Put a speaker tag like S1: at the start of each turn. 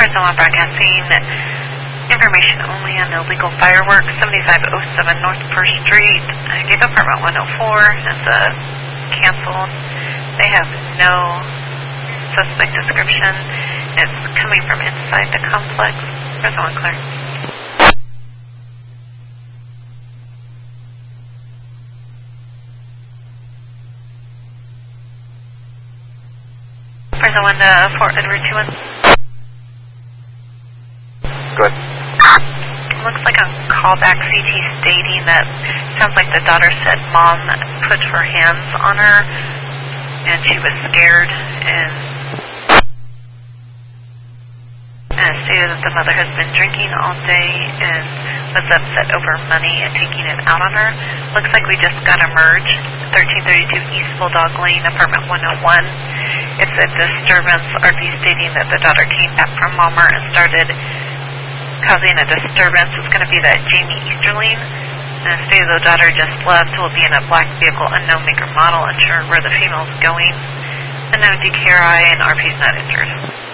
S1: someone broadcasting information only on illegal fireworks, 7507 North 1st Street. I gave apartment 104 as a canceled. They have no suspect description. It's coming from inside the complex. Prison 1 clear. Prison 1 to Fort Edward 2-1.
S2: Good.
S1: Looks like a callback CT stating that sounds like the daughter said mom put her hands on her and she was scared and stated that the mother has been drinking all day and was upset over money and taking it out on her. Looks like we just got a merge, 1332 East Bulldog Lane, apartment 101. It's a disturbance, RV stating that the daughter came back from Walmart and started causing a disturbance. It's going to be that Jamie Easterling. And stated the daughter just left, will be in a black vehicle, unknown maker model, unsure where the female is going. Unknown DKRI and RP is not injured.